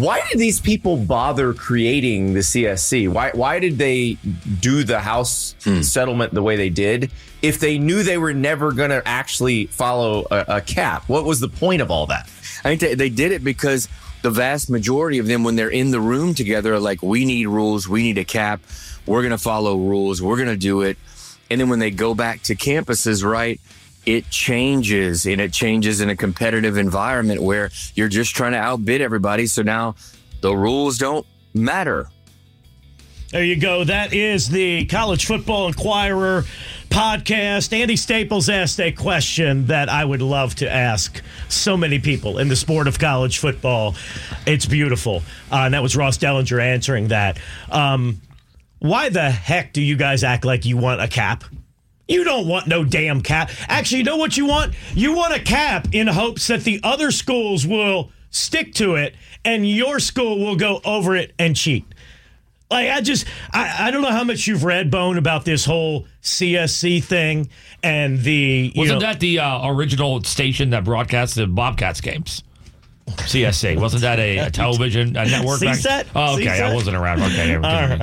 Why did these people bother creating the CSC? Why did they do the House settlement the way they did if they knew they were never going to actually follow a cap? What was the point of all that? I think they did it because the vast majority of them, when they're in the room together, are like, we need rules, we need a cap, we're going to follow rules, we're going to do it. And then when they go back to campuses, right, it changes, and it changes in a competitive environment where you're just trying to outbid everybody. So now the rules don't matter. There you go. That is the College Football Inquirer podcast. Andy Staples asked a question that I would love to ask so many people in the sport of college football. It's beautiful. And that was Ross Dellinger answering that. Why the heck do you guys act like you want a cap? You don't want no damn cap. Actually, you know what you want? You want a cap in hopes that the other schools will stick to it and your school will go over it and cheat. Like, I don't know how much you've read, Bone, about this whole CSC thing and the... Wasn't that the original station that broadcast the Bobcats games? CSC. Wasn't that a television network? CSAT? Oh, okay. I wasn't around. Okay. All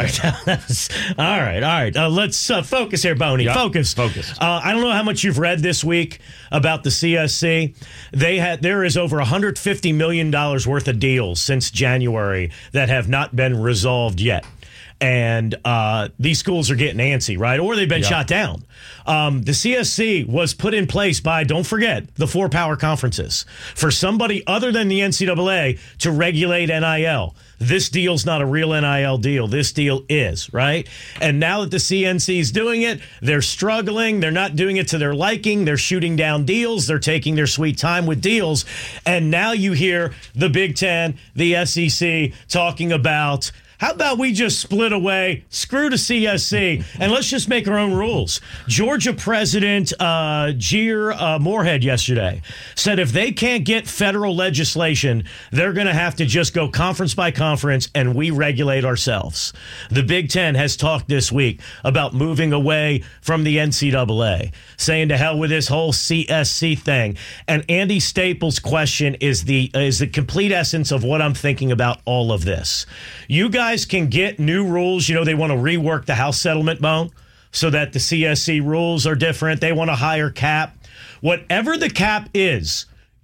right. Let's focus here, Boney. Yep. Focus. I don't know how much you've read this week about the CSC. There is over $150 million worth of deals since January that have not been resolved yet. And these schools are getting antsy, right? Or they've been shot down. The CSC was put in place by, don't forget, the 4 power conferences for somebody other than the NCAA to regulate NIL. This deal's not a real NIL deal. This deal is, right? And now that the CNC is doing it, they're struggling. They're not doing it to their liking. They're shooting down deals. They're taking their sweet time with deals. And now you hear the Big Ten, the SEC talking about, how about we just split away, screw the CSC, and let's just make our own rules? Georgia President Jeer Moorhead yesterday said if they can't get federal legislation, they're going to have to just go conference by conference and we regulate ourselves. The Big Ten has talked this week about moving away from the NCAA, saying to hell with this whole CSC thing. And Andy Staples' question is the complete essence of what I'm thinking about all of this. You guys can get new rules. You know, they want to rework the House settlement, Bone, so that the CSC rules are different. They want a higher cap. Whatever the cap is,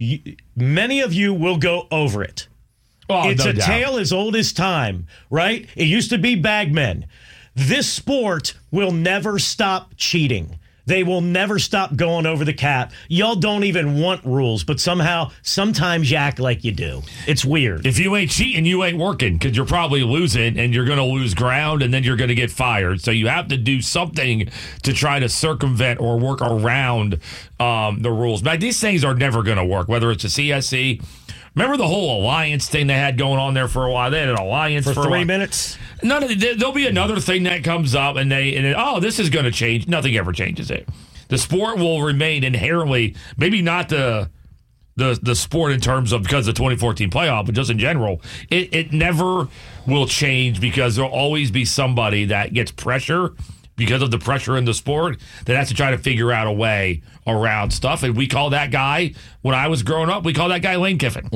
many of you will go over it. Oh, it's no a doubt. tale as old as time, right? It used to be bagmen. This sport will never stop cheating. They will never stop going over the cap. Y'all don't even want rules, but sometimes you act like you do. It's weird. If you ain't cheating, you ain't working, because you're probably losing and you're going to lose ground and then you're going to get fired. So you have to do something to try to circumvent or work around the rules. But these things are never going to work, whether it's a CSC. Remember the whole alliance thing they had going on there for a while? They had an alliance for 3 minutes. There'll be another thing that comes up, and this is going to change. Nothing ever changes it. The sport will remain inherently, maybe not the sport in terms of because of the 2014 playoff, but just in general, it never will change because there'll always be somebody that gets pressure because of the pressure in the sport that has to try to figure out a way around stuff. And we call that guy, when I was growing up, we call that guy Lane Kiffin.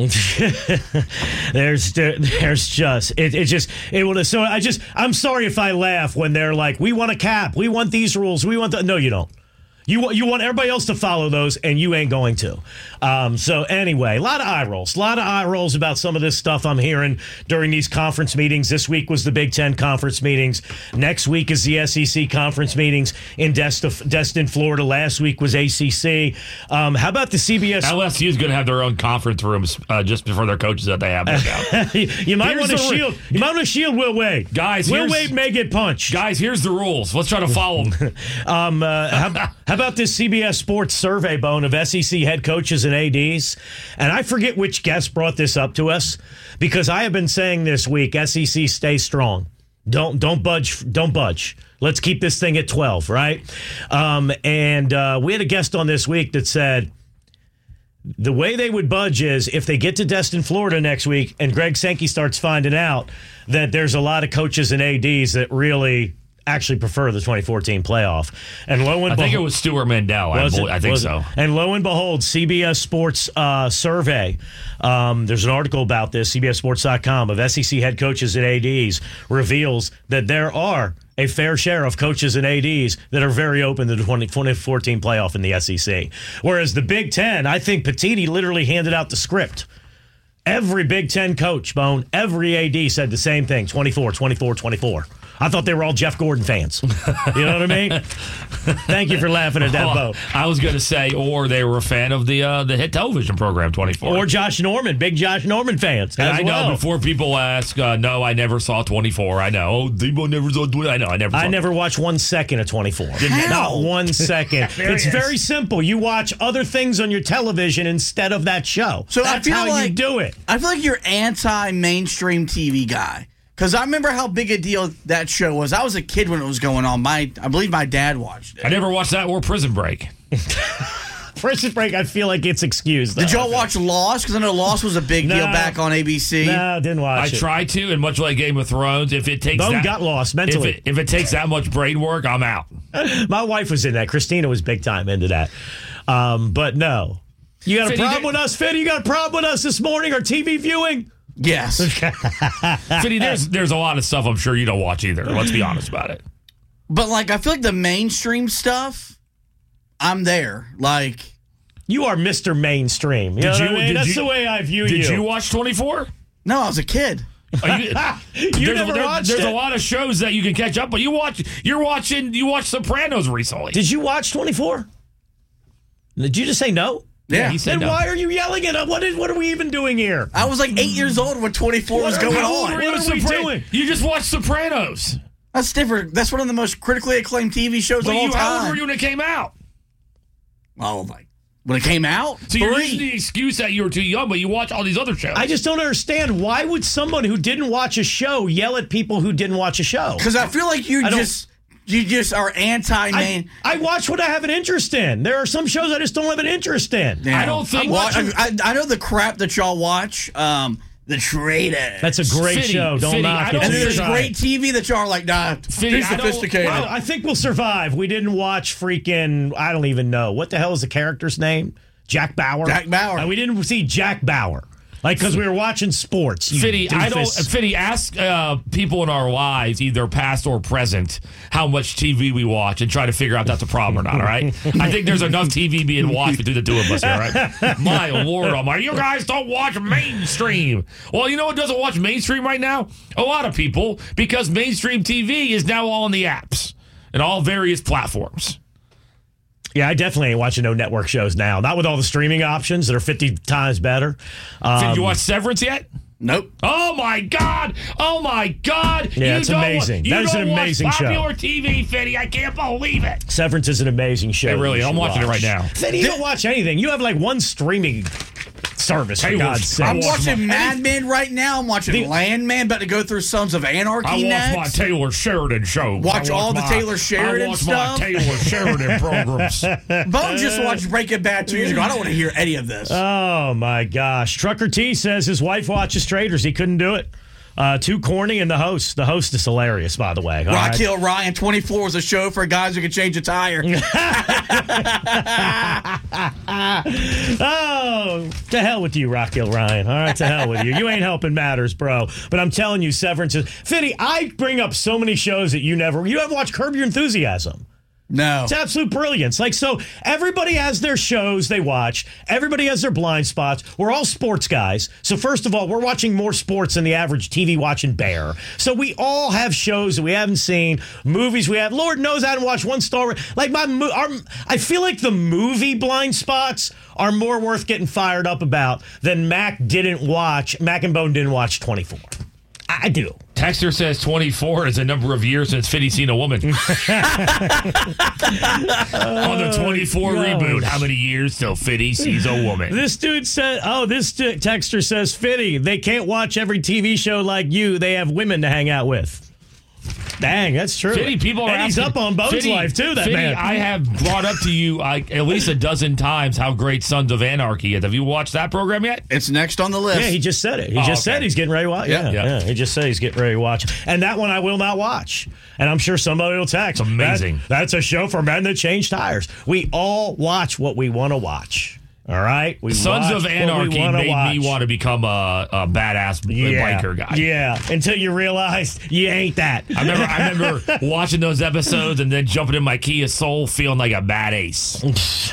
I'm sorry if I laugh when they're like, we want a cap, we want these rules, we want no, you don't. You want everybody else to follow those, and you ain't going to. So anyway, a lot of eye rolls about some of this stuff I'm hearing during these conference meetings. This week was the Big Ten conference meetings. Next week is the SEC conference meetings in Destin, Florida. Last week was ACC. How about the CBS? LSU is going to have their own conference rooms just before their coaches that they have. You might want to shield. You might want to shield Will Wade. Guys, Will Wade may get punched. Guys, here's the rules. Let's try to follow them. How about this CBS Sports survey, Bone, of SEC head coaches and ADs? And I forget which guest brought this up to us, because I have been saying this week, SEC stay strong. Don't budge. Let's keep this thing at 12, right? And we had a guest on this week that said the way they would budge is if they get to Destin, Florida next week and Greg Sankey starts finding out that there's a lot of coaches and ADs that really actually prefer the 2014 playoff. And lo and behold, I think it was Stuart Mandel. I think so. And lo and behold, CBS Sports survey. There's an article about this, CBSSports.com, of SEC head coaches and ADs reveals that there are a fair share of coaches and ADs that are very open to the 2014 playoff in the SEC. Whereas the Big Ten, I think Petitti literally handed out the script. Every Big Ten coach, Bone, every AD said the same thing, 24, 24, 24. I thought they were all Jeff Gordon fans. You know what I mean? Thank you for laughing at that, Bo. I was going to say, or they were a fan of the hit television program 24. Or Josh Norman, big Josh Norman fans. And I know before people ask, no, I never saw 24. I know. Oh, Debo never saw 24. I know, I never watched 1 second of 24. How? Not 1 second. It's very simple. You watch other things on your television instead of that show. So that's I feel how like, you do it. I feel like you're anti-mainstream TV guy. Because I remember how big a deal that show was. I was a kid when it was going on. I believe my dad watched it. I never watched that or Prison Break. Prison Break, I feel like it's excused. Did y'all watch Lost? Because I know Lost was a big deal back on ABC. No, didn't watch it. I tried to, and much like Game of Thrones, if it takes Bone got lost mentally. If it takes that much brain work, I'm out. My wife was in that. Christina was big time into that. But no. You got a problem with us, Fitty? You got a problem with us this morning, our TV viewing? Yes. Fitty, there's a lot of stuff I'm sure you don't watch either. Let's be honest about it. But, like, I feel like the mainstream stuff, I'm there. Like, you are Mr. Mainstream. You know what I mean? That's the way I view you. Did you watch 24? No, I was a kid. You never watched There's it. a lot of shows that you can catch up, but you watched Sopranos recently. Did you watch 24? Did you just say no? Yeah. He said Then no. why are you yelling at us? What are we even doing here? I was like 8 years old when 24 was going How old on. were you What are we doing? You just watched Sopranos. That's different. That's one of the most critically acclaimed TV shows of all How old time. were you when it came out? Oh, like, when it came out? So you're 3. using the excuse that you were too young, but you watch all these other shows. I just don't understand. Why would someone who didn't watch a show yell at people who didn't watch a show? Because I feel like you just are anti-main. I watch what I have an interest in. There are some shows I just don't have an interest in. Yeah. I don't think- I know the crap that y'all watch. The Trader. That's a great Fitty, show. Don't Fitty, knock I it. don't And think- there's Try great it. TV that y'all are like, nah, Fitty, too I don't- sophisticated. Well, I think we'll survive. We didn't watch freaking, I don't even know. What the hell is the character's name? Jack Bauer? Jack Bauer. And we didn't see Jack Bauer. Like, because we were watching sports. Fitty, ask people in our lives, either past or present, how much TV we watch and try to figure out if that's a problem or not, all right? I think there's enough TV being watched between the two of us here, all right? My Lord Almighty, you guys don't watch mainstream. Well, you know what doesn't watch mainstream right now? A lot of people, because mainstream TV is now all on the apps and all various platforms. Yeah, I definitely ain't watching no network shows now. Not with all the streaming options that are 50 times better. Did you watch Severance yet? Nope. Oh my God! Oh my God! Yeah, it's amazing. You That is don't an amazing watch show. popular TV, Fitty. I can't believe it. Severance is an amazing show. Hey, really, you I'm should watching it watch. right now. Fitty, you don't watch anything. You have like one streaming service, for Hey, God's sake. I'm watch watching my- Mad Men right now. I'm watching Landman. About to go through Sons of Anarchy I watch next. my Taylor Sheridan show. Watch I all the Taylor I Sheridan watch stuff. my Taylor Sheridan programs. Bone just watched Breaking Bad 2 years ago. I don't want to hear any of this. Oh, my gosh. Trucker T says his wife watches Traders. He couldn't do it. Too corny, and the host. The host is hilarious, by the way. All right? Raquel Ryan 24 was a show for guys who could change a tire. Oh, to hell with you, Raquel Ryan. All right, to hell with you. You ain't helping matters, bro. But I'm telling you, Severance is... Fitty, I bring up so many shows that you haven't watched Curb Your Enthusiasm. No. It's absolute brilliance. Like, so everybody has their shows they watch. Everybody has their blind spots. We're all sports guys. So first of all, we're watching more sports than the average TV watching bear. So we all have shows that we haven't seen, movies we have. Lord knows I haven't watched one Star Wars. Like I feel like the movie blind spots are more worth getting fired up about than Mac and Bone didn't watch 24. I do. Texter says 24 is a number of years since Fitty's seen a woman. On the 24 reboot, how many years till Fitty sees a woman? This dude said, texter says, Fitty, they can't watch every TV show like you. They have women to hang out with. Dang, that's true. Fitty, people are and he's asking, up on Bo's Fitty, life, too, that Fitty, man. I have brought up to you at least a dozen times how great Sons of Anarchy is. Have you watched that program yet? It's next on the list. Yeah, he just said it. He just said he's getting ready to watch. Yeah. He just said he's getting ready to watch. And that one I will not watch. And I'm sure somebody will text. It's amazing. That's a show for men that change tires. We all watch what we want to watch. All right? We Sons of Anarchy made me want to become a badass biker guy. Yeah, until you realize you ain't that. I remember watching those episodes and then jumping in my Kia Soul feeling like a bad ace.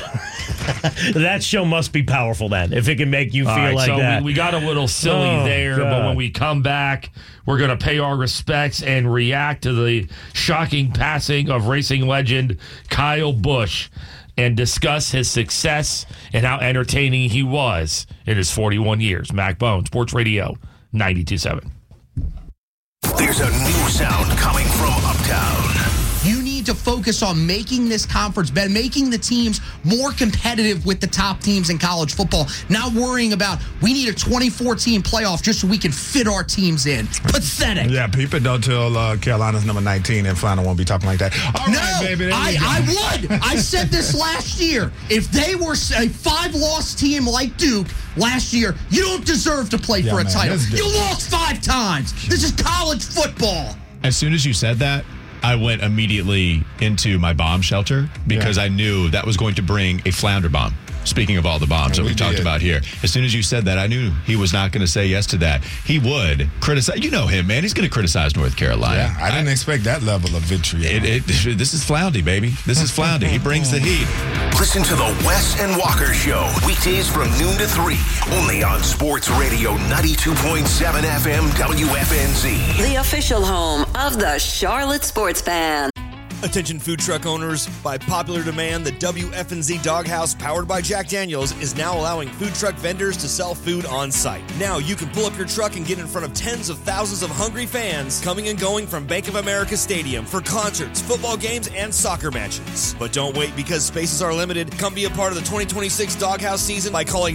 That show must be powerful then, if it can make you feel like that. We got a little silly there, God. but when we come back, we're going to pay our respects and react to the shocking passing of racing legend Kyle Busch and discuss his success and how entertaining he was in his 41 years. Mac Bone, Sports Radio 92.7. There's a new sound coming from Uptown. You need to focus on making this conference better, making the teams more competitive with the top teams in college football. Not worrying about, we need a 24-team playoff just so we can fit our teams in. Pathetic. Yeah, people don't tell Carolina's number 19 and Flannel won't be talking like that. All right, baby. I would. I said this last year. If they were a 5-loss team like Duke last year, you don't deserve to play for a title. You lost 5 times. This is college football. As soon as you said that, I went immediately into my bomb shelter because I knew that was going to bring a flounder bomb. Speaking of all the bombs that we've talked about here, as soon as you said that, I knew he was not going to say yes to that. He would criticize. You know him, man. He's going to criticize North Carolina. Yeah, I didn't expect that level of vitriol. This is Floundy, baby. This is Floundy. He brings the heat. Listen to the Wes and Walker Show, weekdays from noon to 3, only on Sports Radio 92.7 FM WFNZ. The official home of the Charlotte Sports Fan. Attention food truck owners, by popular demand, the WFNZ Doghouse, powered by Jack Daniels, is now allowing food truck vendors to sell food on site. Now you can pull up your truck and get in front of tens of thousands of hungry fans coming and going from Bank of America Stadium for concerts, football games, and soccer matches. But don't wait, because spaces are limited. Come be a part of the 2026 Doghouse season by calling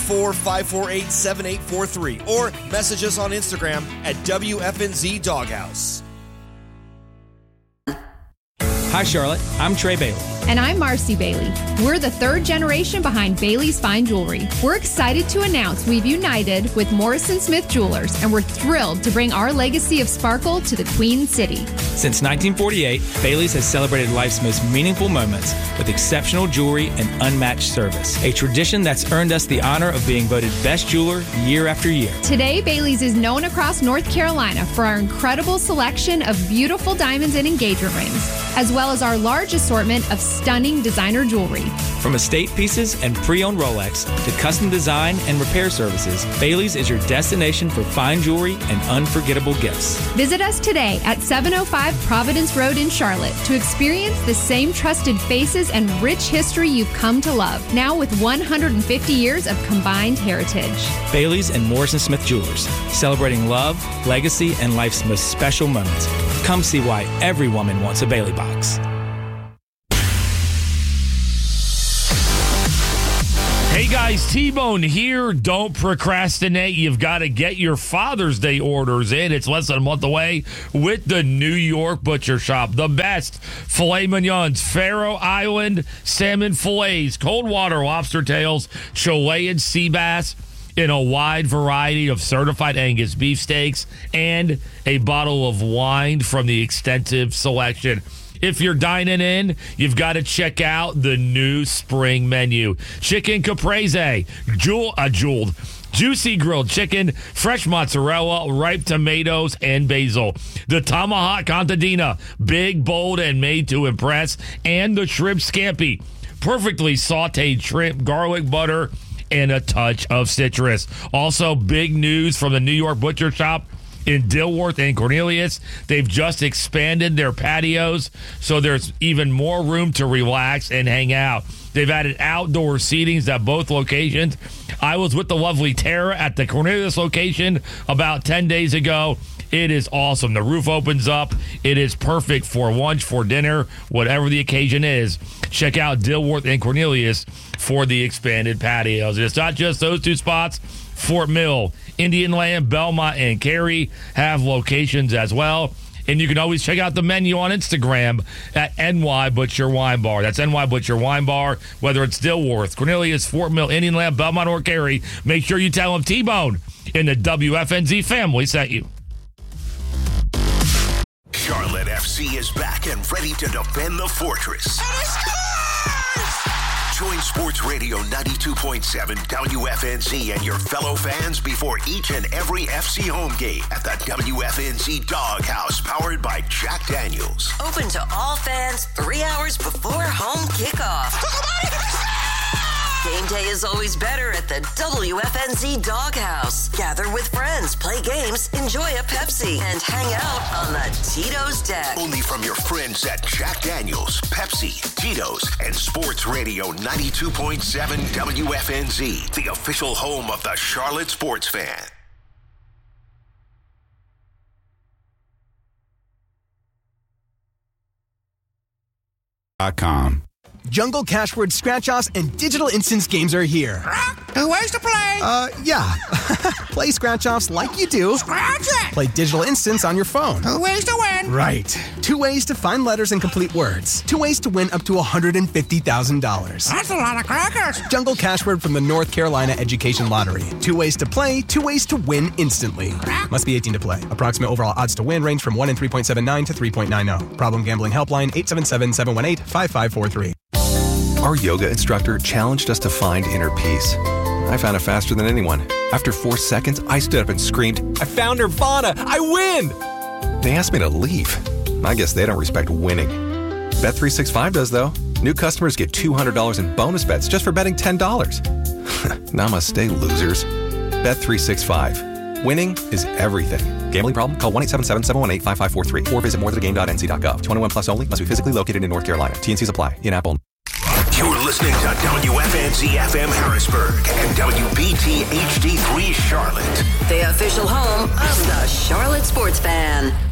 704-548-7843 or message us on Instagram at WFNZ Doghouse. Hi, Charlotte. I'm Trey Bailey. And I'm Marcy Bailey. We're the third generation behind Bailey's Fine Jewelry. We're excited to announce we've united with Morrison Smith Jewelers, and we're thrilled to bring our legacy of sparkle to the Queen City. Since 1948, Bailey's has celebrated life's most meaningful moments with exceptional jewelry and unmatched service, a tradition that's earned us the honor of being voted best jeweler year after year. Today, Bailey's is known across North Carolina for our incredible selection of beautiful diamonds and engagement rings, as well as our large assortment of stunning designer jewelry. From estate pieces and pre-owned Rolex to custom design and repair services, Bailey's is your destination for fine jewelry and unforgettable gifts. Visit us today at 705 Providence Road in Charlotte to experience the same trusted faces and rich history you've come to love, now with 150 years of combined heritage. Bailey's and Morrison Smith Jewelers, celebrating love, legacy, and life's most special moments. Come see why every woman wants a Bailey box. Hey guys, T-Bone here. Don't procrastinate. You've got to get your Father's Day orders in. It's less than a month away with the New York Butcher Shop. The best filet mignons, Faroe Island salmon fillets, cold water lobster tails, Chilean sea bass, in a wide variety of certified Angus beef steaks, and a bottle of wine from the extensive selection. If you're dining in, you've got to check out the new spring menu. Chicken caprese, jeweled, juicy grilled chicken, fresh mozzarella, ripe tomatoes, and basil. The tomahawk contadina, big, bold, and made to impress. And the shrimp scampi, perfectly sauteed shrimp, garlic butter, and a touch of citrus. Also, big news from the New York Butcher Shop in Dilworth and Cornelius. They've just expanded their patios, so there's even more room to relax and hang out. They've added outdoor seatings at both locations. I was with the lovely Tara at the Cornelius location about 10 days ago. It is awesome. The roof opens up. It is perfect for lunch, for dinner, whatever the occasion is. Check out Dilworth and Cornelius for the expanded patios. And it's not just those two spots. Fort Mill, Indian Land, Belmont, and Cary have locations as well. And you can always check out the menu on Instagram at NY Butcher Wine Bar. That's NY Butcher Wine Bar. Whether it's Dilworth, Cornelius, Fort Mill, Indian Lamp, Belmont, or Cary, make sure you tell them T-Bone in the WFNZ family sent you. Charlotte FC is back and ready to defend the fortress. Join Sports Radio 92.7 WFNZ and your fellow fans before each and every FC home game at the WFNZ Doghouse, powered by Jack Daniels. Open to all fans 3 hours before home kickoff. Game day is always better at the WFNZ Doghouse. Gather with friends, play games, enjoy a Pepsi, and hang out on the Tito's deck. Only from your friends at Jack Daniels, Pepsi, Tito's, and Sports Radio 92.7 WFNZ, the official home of the Charlotte sports fan. .com. Jungle Cashword Scratch-Offs and Digital Instance games are here. 2 ways to play. Yeah. Play Scratch-Offs like you do. Scratch it. Play Digital Instance on your phone. 2 ways to win. Right. 2 ways to find letters and complete words. 2 ways to win up to $150,000. That's a lot of crackers. Jungle Cashword from the North Carolina Education Lottery. 2 ways to play, 2 ways to win instantly. Must be 18 to play. Approximate overall odds to win range from 1 in 3.79 to 3.90. Problem gambling helpline 877-718-5543. Our yoga instructor challenged us to find inner peace. I found it faster than anyone. After 4 seconds, I stood up and screamed, "I found Nirvana! I win!" They asked me to leave. I guess they don't respect winning. Bet365 does, though. New customers get $200 in bonus bets just for betting $10. Namaste, losers. Bet365. Winning is everything. Gambling problem? Call 1-877-718-5543 or visit morethanagame.nc.gov. 21 plus only. Must be physically located in North Carolina. T&Cs apply. In-app only. You're listening to WFNZ FM Harrisburg and WBT HD3 Charlotte, the official home of the Charlotte sports fan.